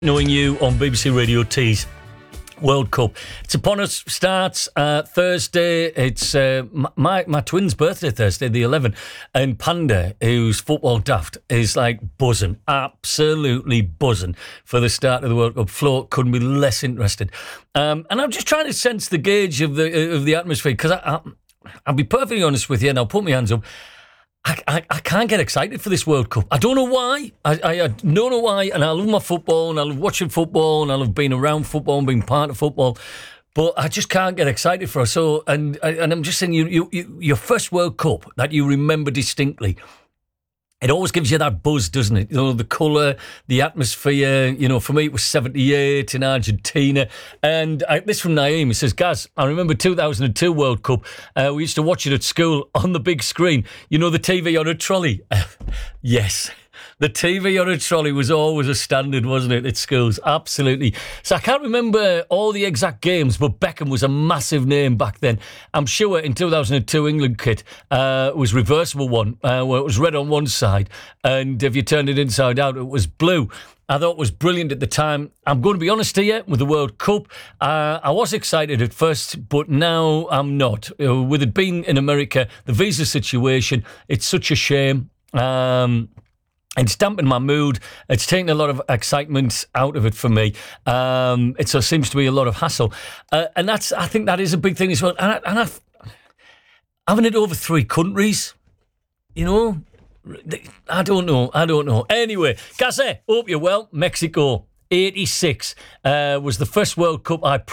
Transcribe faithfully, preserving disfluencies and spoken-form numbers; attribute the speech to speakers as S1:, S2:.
S1: Knowing you on B B C Radio T's World Cup. It's upon us, starts uh, Thursday. It's uh, my my twin's birthday Thursday, the eleventh. And Panda, who's football daft, is like buzzing, absolutely buzzing for the start of the World Cup. Flo couldn't be less interested. Um, and I'm just trying to sense the gauge of the of the atmosphere, because I, I, I'll be perfectly honest with you, and I'll put my hands up. I, I, I can't get excited for this World Cup. I don't know why. I, I, I don't know why. And I love my football, and I love watching football, and I love being around football and being part of football. But I just can't get excited for it. So, and and I'm just saying, you, you, you your first World Cup that you remember distinctly, it always gives you that buzz, doesn't it? You know, the colour, the atmosphere. You know, for me, it was seventy-eight in Argentina. And I, this from Naeem. He says, Gaz, I remember two thousand two World Cup. Uh, we used to watch it at school on the big screen. You know, the T V on a trolley? Yes. The T V on a trolley was always a standard, wasn't it, at schools? Absolutely. So I can't remember all the exact games, but Beckham was a massive name back then. I'm sure in two thousand two England kit uh, was reversible one, uh, where it was red on one side, and if you turned it inside out, it was blue. I thought it was brilliant at the time. I'm going to be honest here, with the World Cup, uh, I was excited at first, but now I'm not. Uh, with it being in America, the visa situation, it's such a shame. Um... It's dampened my mood. It's taken a lot of excitement out of it for me. Um, it so seems to be a lot of hassle. Uh, and that's, I think that is a big thing as well. And, I, and I've, having it over three countries, you know, I don't know. I don't know. Anyway, Gazette, hope you're well. Mexico, eighty-six uh, was the first World Cup I